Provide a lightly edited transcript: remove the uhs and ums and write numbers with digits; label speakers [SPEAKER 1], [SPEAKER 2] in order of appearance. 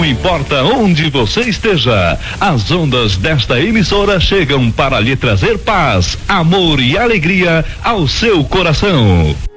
[SPEAKER 1] importa onde você esteja, as ondas desta emissora chegam para lhe trazer paz, amor e alegria ao seu coração.